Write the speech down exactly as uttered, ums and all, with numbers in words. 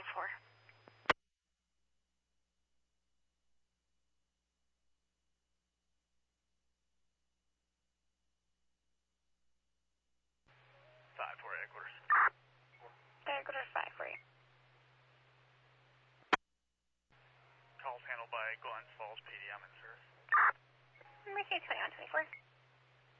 twenty-four. five four headquarters. Headquarters five four. Calls handled by Glens Falls P D. I'm in service. Mercy twenty-one twenty-four.